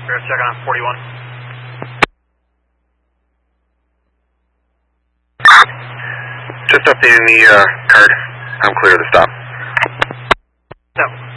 check on 41. Just updating the card. I'm clear to stop. No.